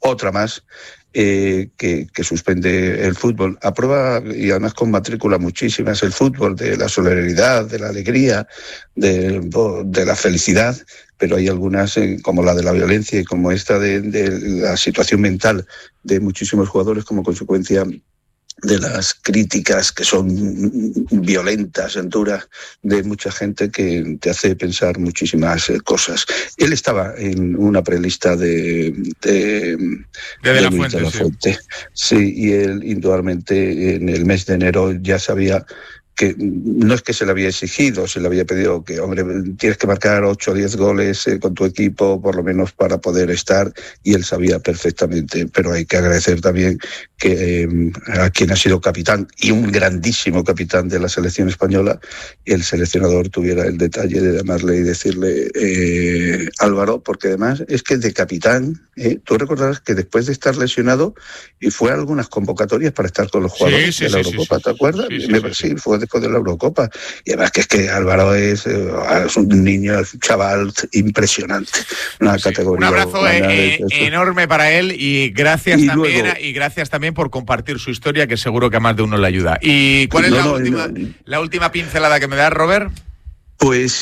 otra más. Que suspende el fútbol. Aprueba, y además con matrícula muchísimas, el fútbol de la solidaridad, de la alegría, de la felicidad, pero hay algunas, como la de la violencia y como esta de la situación mental de muchísimos jugadores como consecuencia de las críticas que son violentas, duras, de mucha gente que te hace pensar muchísimas cosas. Él estaba en una prelista de la Luis Fuente, de la Fuente. Sí, y él indudablemente en el mes de enero ya sabía que no es que se le había exigido, se le había pedido que, hombre, tienes que marcar 8 o 10 goles con tu equipo, por lo menos para poder estar, y él sabía perfectamente, pero hay que agradecer también que a quien ha sido capitán, y un grandísimo capitán de la selección española, el seleccionador tuviera el detalle de llamarle y decirle Álvaro, porque además es que de capitán, tú recordarás que después de estar lesionado, y fue a algunas convocatorias para estar con los jugadores de la Eurocopa, ¿te acuerdas? Sí, fue después de la Eurocopa. Y además que es que Álvaro es un niño, es un chaval impresionante. Una categoría. Un abrazo enorme para él y gracias y gracias también por compartir su historia, que seguro que a más de uno le ayuda. ¿Y cuál es la última pincelada que me da, Robert? Pues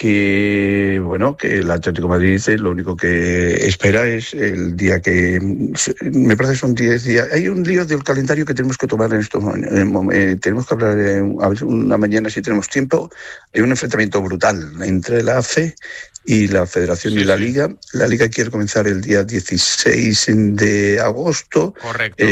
que el Atlético de Madrid lo único que espera es el día que, me parece que son 10 días, hay un lío del calendario que tenemos que tomar en estos momentos, tenemos que hablar a ver una mañana si tenemos tiempo. Hay un enfrentamiento brutal entre la AFE y la Federación y la Liga. La Liga quiere comenzar el día 16 de agosto. Correcto.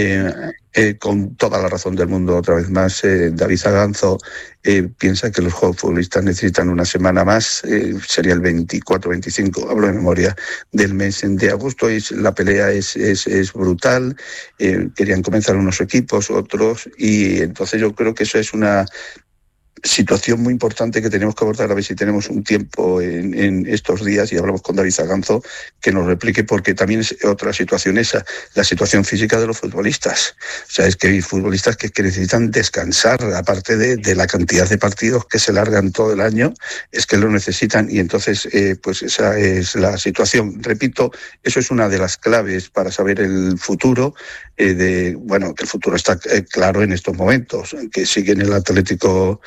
Con toda la razón del mundo, otra vez más, David Zaganzo piensa que los futbolistas necesitan una semana más, sería el 24-25, hablo de memoria, del mes de agosto. La pelea es brutal, querían comenzar unos equipos, otros, y entonces yo creo que eso es una situación muy importante que tenemos que abordar, a ver si tenemos un tiempo en estos días, y hablamos con David Zaganzo, que nos replique, porque también es otra situación esa, la situación física de los futbolistas. O sea, es que hay futbolistas que necesitan descansar, aparte de la cantidad de partidos que se largan todo el año, es que lo necesitan, y entonces pues esa es la situación. Repito, eso es una de las claves para saber el futuro, que el futuro está claro en estos momentos, que sigue en el Atlético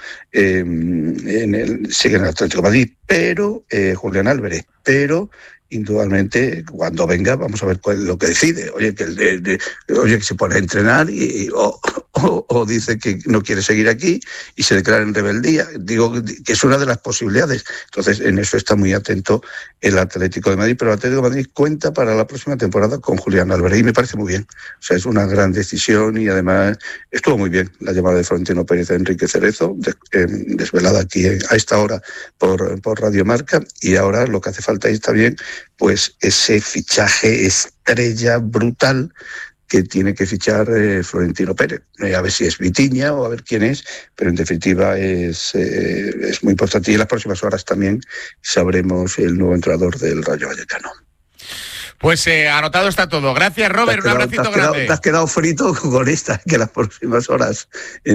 sigue en el Atlético de Madrid, pero Julián Álvarez, pero indudablemente cuando venga vamos a ver cuál es lo que decide. Oye, que se pone a entrenar o dice que no quiere seguir aquí y se declara en rebeldía. Digo que es una de las posibilidades. Entonces, en eso está muy atento el Atlético de Madrid, pero el Atlético de Madrid cuenta para la próxima temporada con Julián Álvarez y me parece muy bien. O sea, es una gran decisión, y además estuvo muy bien la llamada de Florentino Pérez a Enrique Cerezo, desvelada aquí a esta hora por Radio Marca, y ahora lo que hace falta ahí está bien, pues ese fichaje estrella brutal que tiene que fichar Florentino Pérez. A ver si es Vitinha o a ver quién es, pero en definitiva es muy importante. Y en las próximas horas también sabremos el nuevo entrenador del Rayo Vallecano. Pues anotado está todo. Gracias, Robert. Un abracito grande. Te has quedado frito con esta, que en las próximas horas,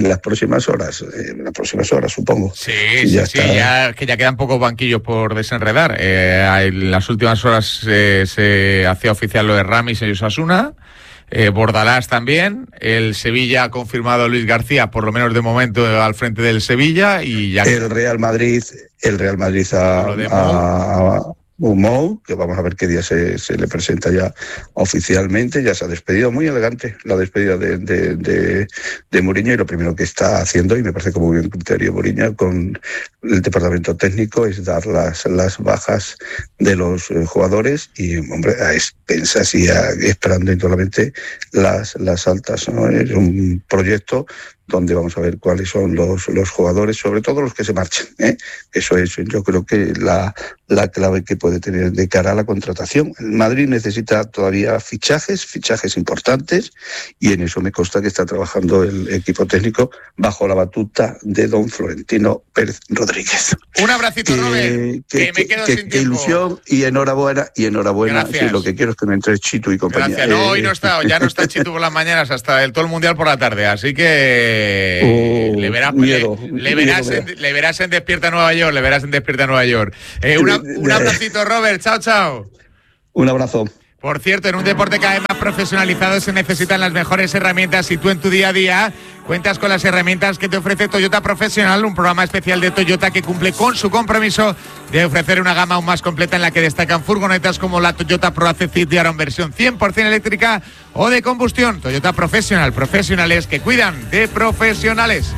supongo. Sí, ya quedan pocos banquillos por desenredar. En las últimas horas se hacía oficial lo de Ramis y Osasuna. Bordalás también. El Sevilla ha confirmado a Luis García, por lo menos de momento, al frente del Sevilla, y ya el Real Madrid a Mou, que vamos a ver qué día se le presenta ya oficialmente. Ya se ha despedido, muy elegante la despedida de Mourinho, y lo primero que está haciendo, y me parece como muy bien criterio Mourinho con el departamento técnico, es dar las bajas de los jugadores, y hombre, a expensas y esperando indudablemente las altas, ¿no? Es un proyecto donde vamos a ver cuáles son los jugadores, sobre todo los que se marchen, Eso es, yo creo que la clave que puede tener de cara a la contratación. El Madrid necesita todavía fichajes importantes, y en eso me consta que está trabajando el equipo técnico bajo la batuta de don Florentino Pérez Rodríguez. Un abracito, Robert, que me quedo sin tiempo. Qué ilusión, y enhorabuena. Gracias. Sí, lo que quiero es que me entre Chitu y compañía. Gracias. No, hoy no está, ya no está Chitu por las mañanas, hasta todo el Mundial por la tarde, así que le verás en Despierta Nueva York, un abracito, Robert, chao. Un abrazo. Por cierto, en un deporte cada vez más profesionalizado se necesitan las mejores herramientas y tú en tu día a día cuentas con las herramientas que te ofrece Toyota Professional, un programa especial de Toyota que cumple con su compromiso de ofrecer una gama aún más completa en la que destacan furgonetas como la Toyota Pro Cid de Aron versión 100% eléctrica o de combustión. Toyota Professional, profesionales que cuidan de profesionales.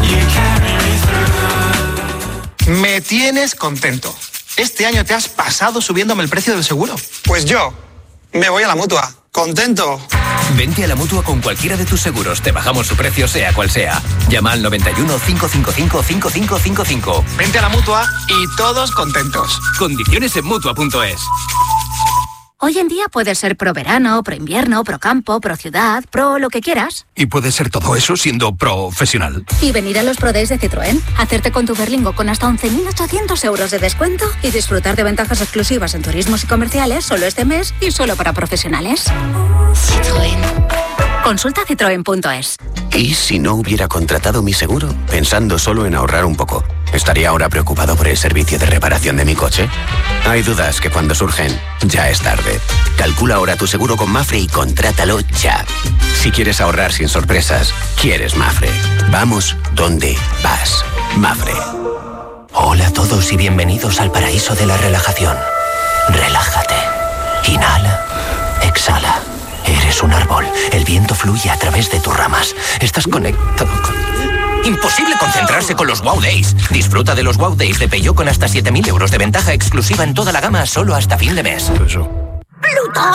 Me tienes contento. Este año te has pasado subiéndome el precio del seguro. Pues yo me voy a la Mutua. ¡Contento! Vente a la Mutua con cualquiera de tus seguros. Te bajamos su precio sea cual sea. Llama al 91 555 5555. Vente a la Mutua y todos contentos. Condiciones en Mutua.es. Hoy en día puedes ser pro verano, pro invierno, pro campo, pro ciudad, pro lo que quieras. Y puedes ser todo eso siendo profesional. Y venir a los Pro Days de Citroën, hacerte con tu Berlingo con hasta 11.800 euros de descuento y disfrutar de ventajas exclusivas en turismos y comerciales solo este mes y solo para profesionales. Citroën. Consulta citroen.es. ¿Y si no hubiera contratado mi seguro? Pensando solo en ahorrar un poco, ¿estaría ahora preocupado por el servicio de reparación de mi coche? Hay dudas que cuando surgen, ya es tarde. Calcula ahora tu seguro con Mafre y contrátalo ya. Si quieres ahorrar sin sorpresas, quieres Mafre. Vamos donde vas. Mafre. Hola a todos y bienvenidos al paraíso de la relajación. Relájate. Inhala. Exhala. Eres un árbol. El viento fluye a través de tus ramas. Estás conectado con... Imposible concentrarse con los Wow Days. Disfruta de los Wow Days de Peugeot con hasta 7.000 euros de ventaja exclusiva en toda la gama solo hasta fin de mes. ¿Plutón?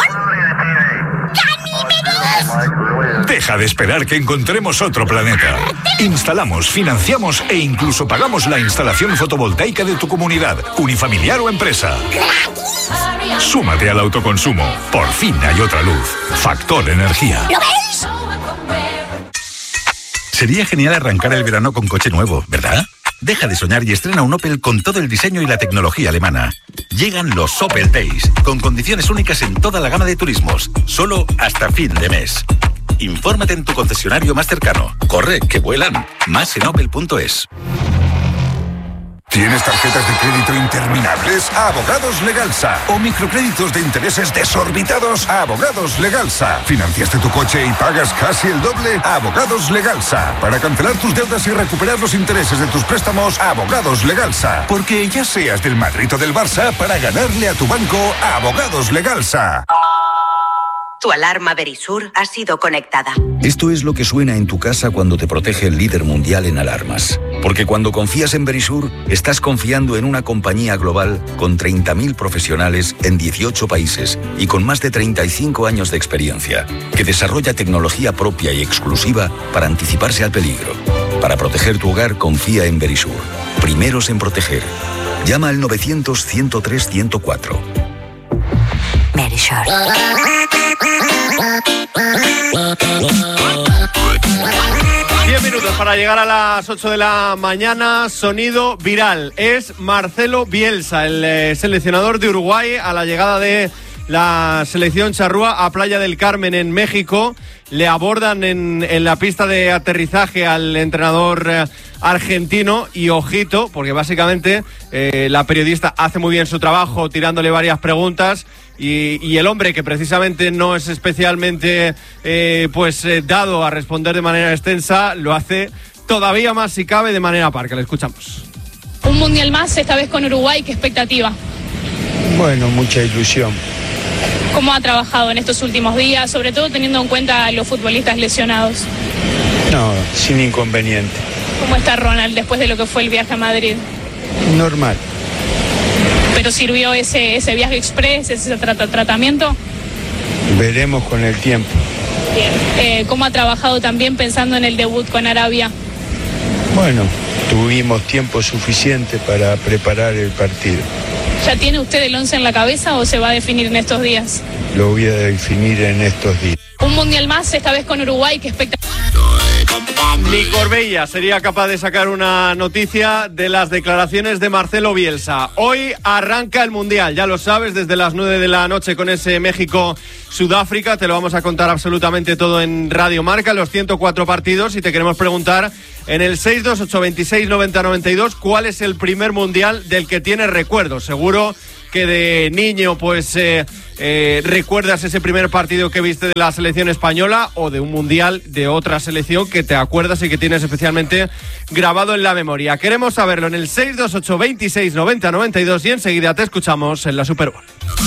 ¡Ganímedes! Deja de esperar que encontremos otro planeta. Instalamos, financiamos e incluso pagamos la instalación fotovoltaica de tu comunidad, unifamiliar o empresa. Súmate al autoconsumo. Por fin hay otra luz. Factor Energía. ¿Lo veis? Sería genial arrancar el verano con coche nuevo, ¿verdad? Deja de soñar y estrena un Opel con todo el diseño y la tecnología alemana. Llegan los Opel Days, con condiciones únicas en toda la gama de turismos, solo hasta fin de mes. Infórmate en tu concesionario más cercano. Corre, que vuelan. Más en opel.es. ¿Tienes tarjetas de crédito interminables? Abogados Legalsa. ¿O microcréditos de intereses desorbitados? Abogados Legalsa. ¿Financiaste tu coche y pagas casi el doble? Abogados Legalsa. Para cancelar tus deudas y recuperar los intereses de tus préstamos, Abogados Legalsa. Porque ya seas del Madrid o del Barça, para ganarle a tu banco, Abogados Legalsa. Tu alarma Verisur ha sido conectada. Esto es lo que suena en tu casa cuando te protege el líder mundial en alarmas. Porque cuando confías en Verisur, estás confiando en una compañía global con 30.000 profesionales en 18 países y con más de 35 años de experiencia, que desarrolla tecnología propia y exclusiva para anticiparse al peligro. Para proteger tu hogar, confía en Verisur. Primeros en proteger. Llama al 900-103-104. Verisur. 10 minutos para llegar a las 8 de la mañana. Sonido viral. Es Marcelo Bielsa, el seleccionador de Uruguay, a la llegada de la selección charrúa a Playa del Carmen en México. Le abordan en la pista de aterrizaje al entrenador argentino y ojito, porque básicamente la periodista hace muy bien su trabajo tirándole varias preguntas y el hombre, que precisamente no es especialmente dado a responder de manera extensa, lo hace todavía más, si cabe, de manera parca. Le escuchamos. Un mundial más, esta vez con Uruguay, ¿qué expectativa? Bueno, mucha ilusión. ¿Cómo ha trabajado en estos últimos días, sobre todo teniendo en cuenta a los futbolistas lesionados? No, sin inconveniente. ¿Cómo está Ronald después de lo que fue el viaje a Madrid? Normal. ¿Pero sirvió ese viaje express, ese tratamiento? Veremos con el tiempo. Bien. ¿Cómo ha trabajado también pensando en el debut con Arabia? Bueno, tuvimos tiempo suficiente para preparar el partido. ¿Ya tiene usted el 11 en la cabeza o se va a definir en estos días? Lo voy a definir en estos días. Un mundial más, esta vez con Uruguay, ¿qué expectativa? Ni Corbella sería capaz de sacar una noticia de las declaraciones de Marcelo Bielsa. Hoy arranca el Mundial, ya lo sabes, desde las 9 de la noche con ese México-Sudáfrica. Te lo vamos a contar absolutamente todo en Radio Marca, los 104 partidos, y te queremos preguntar en el 628269092 cuál es el primer Mundial del que tienes recuerdos. Seguro que de niño recuerdas ese primer partido que viste de la selección española o de un mundial de otra selección que te acuerdas y que tienes especialmente grabado en la memoria. Queremos saberlo en el 628 26 90 92 y enseguida te escuchamos en la Super Bowl.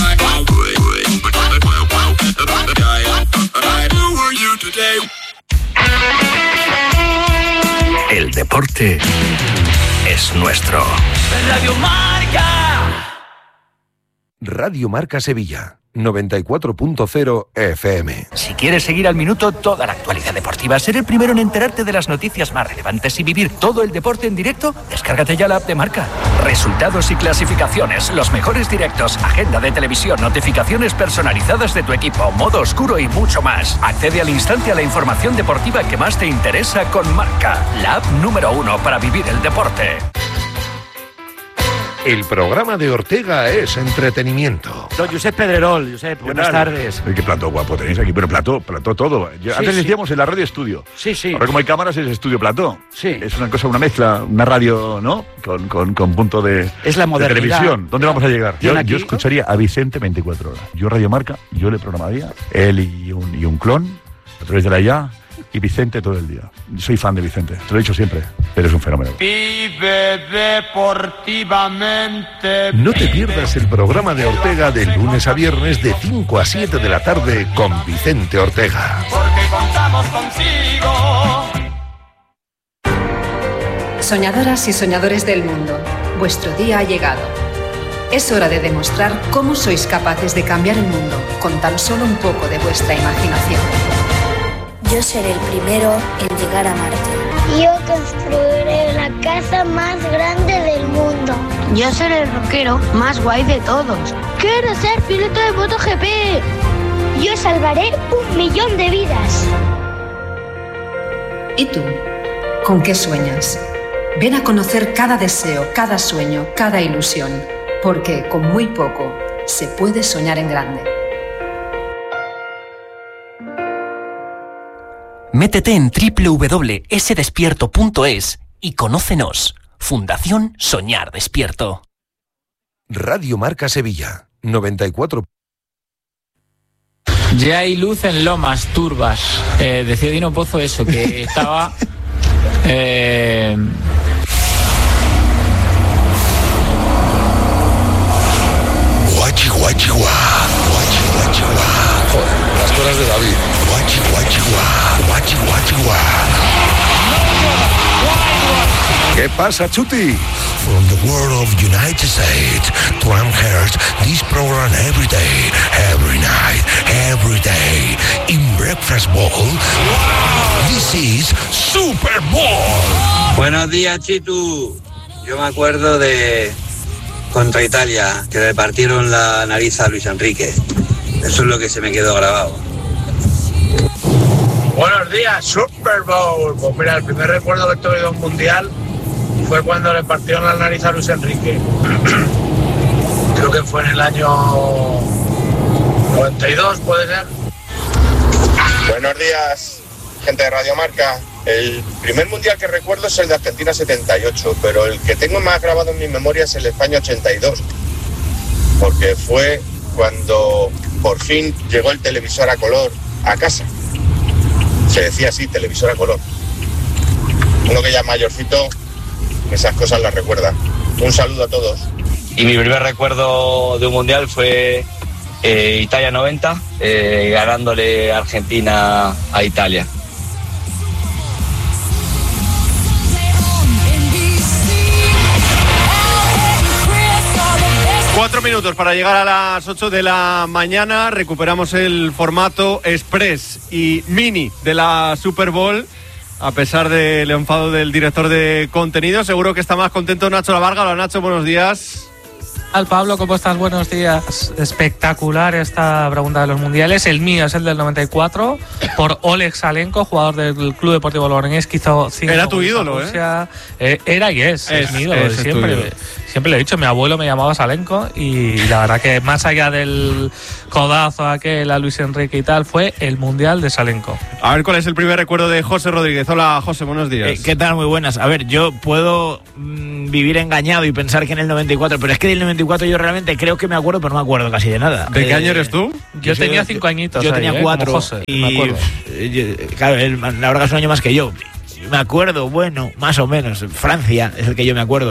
El deporte es nuestro. Radio Marca. Radio Marca Sevilla, 94.0 FM. Si quieres seguir al minuto toda la actualidad deportiva, ser el primero en enterarte de las noticias más relevantes y vivir todo el deporte en directo, descárgate ya la app de Marca. Resultados y clasificaciones, los mejores directos, agenda de televisión, notificaciones personalizadas de tu equipo, modo oscuro y mucho más. Accede al instante a la información deportiva que más te interesa con Marca, la app número 1 para vivir el deporte. El programa de Ortega es entretenimiento. Don Josep Pedrerol. Josep, buenas tardes. Qué plato guapo tenéis aquí, pero plato todo. Antes decíamos en la radio estudio. Sí. Ahora como hay cámaras es estudio plató. Sí. Es una cosa, una mezcla, una radio, ¿no? Con punto de, es la modernidad, de televisión. ¿Dónde vamos a llegar? Yo escucharía a Vicente 24 horas. Yo Radio Marca, yo le programaría, él y un clon, a través de la IA, y Vicente todo el día. Soy fan de Vicente, te lo he dicho siempre, pero es un fenómeno. Vive deportivamente. No te pierdas el programa de Ortega de lunes a viernes de 5 a 7 de la tarde con Vicente Ortega. Porque contamos contigo. Soñadoras y soñadores del mundo, vuestro día ha llegado. Es hora de demostrar cómo sois capaces de cambiar el mundo con tan solo un poco de vuestra imaginación. Yo seré el primero en llegar a Marte. Yo construiré la casa más grande del mundo. Yo seré el rockero más guay de todos. Quiero ser piloto de MotoGP. Yo salvaré 1.000.000 de vidas. ¿Y tú? ¿Con qué sueñas? Ven a conocer cada deseo, cada sueño, cada ilusión. Porque con muy poco se puede soñar en grande. Métete en www.sdespierto.es y conócenos. Fundación Soñar Despierto. Radio Marca Sevilla, 94. Ya hay luz en Lomas, Turbas. Decía Dino Pozo eso, que estaba... Guachi, guachi, guá. Guachi, guachi, guá. Joder, las cosas de David. Guachi, guachi, guá. Guachi, guachi, guá. ¿Qué pasa, Chuti? From the world of United States, Trump hears this program every day, every night, every day. In Breakfast Bowl, this is Super Bowl. Buenos días, Chitu. Yo me acuerdo de contra Italia, que le partieron la nariz a Luis Enrique. Eso es lo que se me quedó grabado. Buenos días, Super Bowl. Pues mira, el primer recuerdo que tuve de un mundial fue cuando le partieron la nariz a Luis Enrique. Creo que fue en el año 92, ¿puede ser? Buenos días, gente de Radio Marca. El primer mundial que recuerdo es el de Argentina 78, pero el que tengo más grabado en mi memoria es el de España 82, porque fue cuando por fin llegó el televisor a color a casa. Se decía así, televisor a color. Uno que ya es mayorcito, esas cosas las recuerda. Un saludo a todos. Y mi primer recuerdo de un mundial fue Italia 90, ganándole Argentina a Italia. Cuatro minutos para llegar a las 8 de la mañana. Recuperamos el formato express y mini de la Super Bowl. A pesar del enfado del director de contenido, seguro que está más contento Nacho Lavarga. Hola Nacho, buenos días. Al Pablo, ¿cómo estás? Buenos días. Espectacular esta pregunta de los mundiales. El mío es el del 94 por Oleg Salenko, jugador del Club Deportivo Logroñés, que hizo 5 Era tu ídolo, Rusia. Era y es mi ídolo de siempre. Siempre lo he dicho, mi abuelo me llamaba Salenco y la verdad que más allá del codazo aquel a Luis Enrique y tal, fue el Mundial de Salenco. A ver, ¿cuál es el primer recuerdo de José Rodríguez? Hola, José, buenos días. ¿Qué tal? Muy buenas. A ver, yo puedo vivir engañado y pensar que en el 94, pero es que del 94 yo realmente creo que me acuerdo, pero no me acuerdo casi de nada. ¿De qué año eres tú? Yo tenía 5 añitos. Yo tenía 4. José, y me acuerdo. Claro, la verdad que es un año más que yo. Me acuerdo, bueno, más o menos. Francia es el que yo me acuerdo.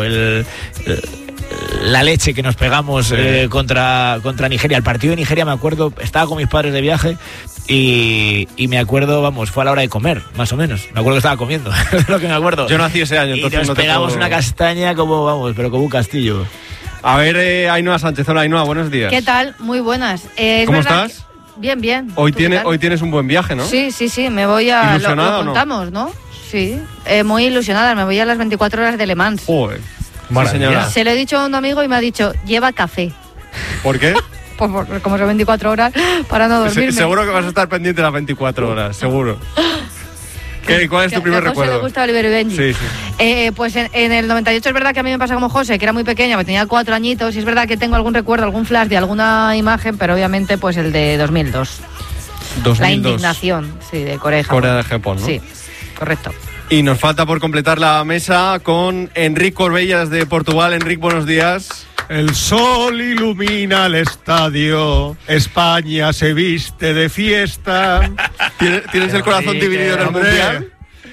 La leche que nos pegamos contra Nigeria. El partido de Nigeria, me acuerdo, estaba con mis padres de viaje y me acuerdo, vamos, fue a la hora de comer, más o menos. Me acuerdo que estaba comiendo, es lo que me acuerdo. Yo nací ese año, entonces y nos pegamos una castaña como, vamos, pero como un castillo. A ver, Ainhoa Sánchez. Hola, Ainhoa, buenos días. ¿Qué tal? Muy buenas. ¿Cómo estás? Bien, bien. Hoy tienes un buen viaje, ¿no? Sí, me voy a... ¿Ilusionada lo contamos, ¿no? Sí, muy ilusionada. Me voy a las 24 horas de Le Mans. Joder. Sí, señora. Se lo he dicho a un amigo y me ha dicho, lleva café. ¿Por qué? Pues como son 24 horas, para no dormirme. Seguro que vas a estar pendiente las 24 horas, seguro. ¿Cuál es tu primer recuerdo? A José le gusta Oliver y Benji. Sí. Pues en el 98 es verdad que a mí me pasa como José, que era muy pequeña, me tenía 4 añitos, y es verdad que tengo algún recuerdo, algún flash de alguna imagen, pero obviamente pues el de 2002. 2002. La indignación, sí, de Corea y Japón. Corea de Japón, ¿no? Sí, correcto. Y nos falta por completar la mesa con Enric Corbellas de Portugal. Enric, buenos días. El sol ilumina el estadio, España se viste de fiesta. ¿Tienes el corazón dividido en el mundial?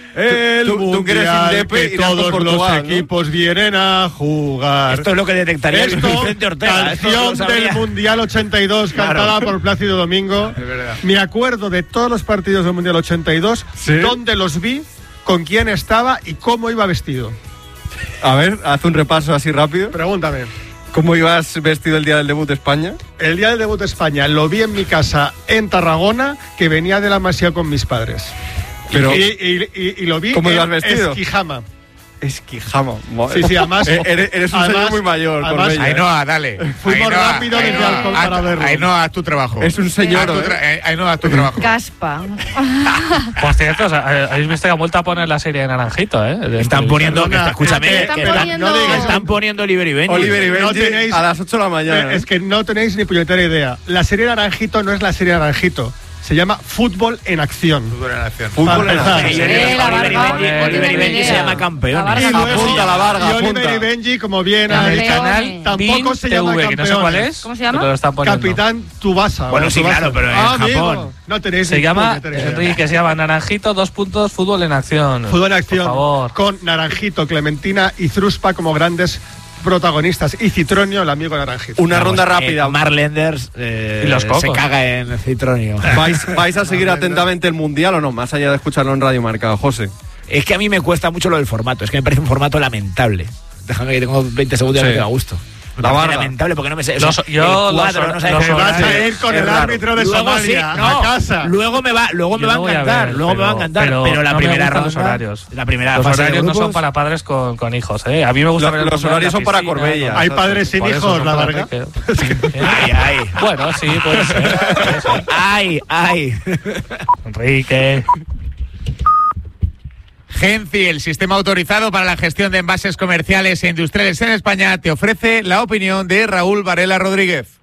Tú que eres indepe, que todos los equipos vienen a jugar. Esto es lo que detectaría Vicente Ortega. Canción del Mundial 82, cantada por Plácido Domingo. Es verdad. Me acuerdo de todos los partidos del Mundial 82, dónde los vi, con quién estaba y cómo iba vestido. A ver, haz un repaso así rápido. Pregúntame. ¿Cómo ibas vestido el día del debut de España? El día del debut de España lo vi en mi casa en Tarragona, que venía de la Masía con mis padres. Pero, y lo vi ¿cómo ibas en vestido? Esquijama. Esquijama. Sí, además... eres un señor muy mayor. Ainhoa, dale. Fuimos rápido desde Alcohol para verlo. Ainhoa, haz tu trabajo. Es un señor. Ainhoa, haz tu trabajo. Caspa. Por cierto, habéis visto que ha vuelto a poner la serie de Naranjito, ¿eh? Están poniendo, escúchame, están poniendo Oliver y Benji. Oliver y Benji a las 8 de la mañana. Es que no tenéis ni puñetera idea. La serie Naranjito no es la serie Naranjito. Se llama Fútbol en Acción. Fútbol en Acción. Oliver y Benji se llama Campeón. Apunta la Varga. Y Oliver y Benji, como bien el canal tampoco se llama TV, que no sé cuál es. ¿Cómo se llama? Capitán Tsubasa. Bueno, sí, claro, pero en Japón. No tenéis se llama, Enrique, que se llama Naranjito, Fútbol en Acción. Fútbol en Acción. Por favor. Con Naranjito, Clementina y Zruspa como grandes protagonistas, y Citronio, el amigo Naranjito. Una ronda rápida. Marlenders y los cocos. se caga en Citronio. ¿Vais a seguir atentamente el Mundial o no? Más allá de escucharlo en Radio Marca, José. Es que a mí me cuesta mucho lo del formato. Es que me parece un formato lamentable. Déjame que tengo 20 segundos y me queda a gusto. La Varga. Lamentable porque no me sé. Vas a ir con el árbitro de Somalia a casa. Luego me va a encantar. Pero la primera ronda. Los horarios. La primera los fase horarios de no son para padres con hijos, ¿eh? A mí me gusta ver los horarios son para Corbella. Hay padres sin hijos, la Varga. Ay. Bueno, sí, puede ser. Ay. Enrique. Genci, el sistema autorizado para la gestión de envases comerciales e industriales en España, te ofrece la opinión de Raúl Varela Rodríguez.